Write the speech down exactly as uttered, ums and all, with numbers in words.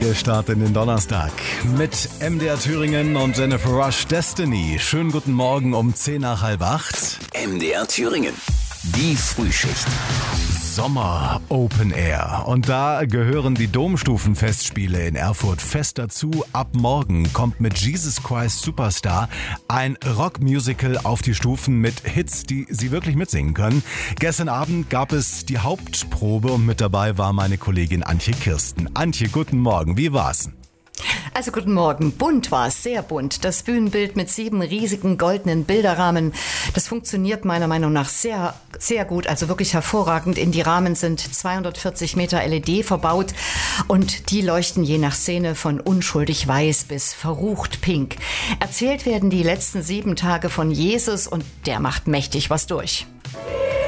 ruhige Start in den Donnerstag mit M D R Thüringen und Jennifer Rush Destiny. Schönen guten Morgen um zehn nach halb acht. M D R Thüringen, die Frühschicht. Sommer Open Air. Und da gehören die Domstufenfestspiele in Erfurt fest dazu. Ab morgen kommt mit Jesus Christ Superstar ein Rockmusical auf die Stufen mit Hits, die Sie wirklich mitsingen können. Gestern Abend gab es die Hauptprobe und mit dabei war meine Kollegin Antje Kirsten. Antje, guten Morgen. Wie war's? Also guten Morgen. Bunt war es, sehr bunt. Das Bühnenbild mit sieben riesigen goldenen Bilderrahmen, das funktioniert meiner Meinung nach sehr, sehr gut, also wirklich hervorragend. In die Rahmen sind zweihundertvierzig Meter L E D verbaut und die leuchten je nach Szene von unschuldig weiß bis verrucht pink. Erzählt werden die letzten sieben Tage von Jesus und der macht mächtig was durch.